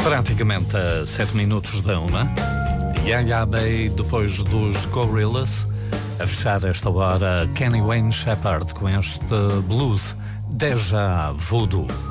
Praticamente a 7 minutos da 1. Yaya Bay, depois dos Gorillaz. A fechar esta hora, Kenny Wayne Shepherd com este blues Deja Voodoo.